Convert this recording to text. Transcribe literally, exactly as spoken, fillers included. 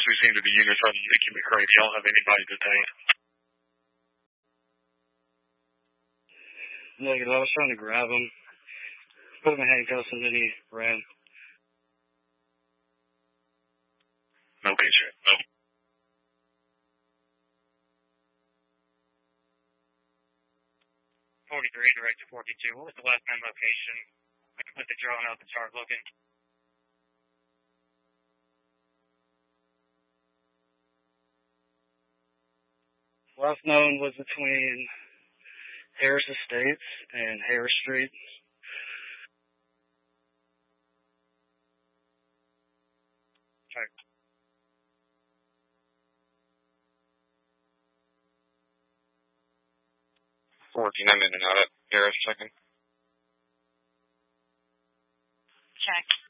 course, we seem to be unified in Mickey McCready. I don't have anybody detained. Negative. I was trying to grab him, put him in handcuffs, and then he ran. Okay, sure. No. forty-three, Director forty-two. What was the last time location? I can put the drone up and start looking. Last known was between Harris Estates and Harris Street. Check. fourteen, I'm in and out at Harris, second. Check.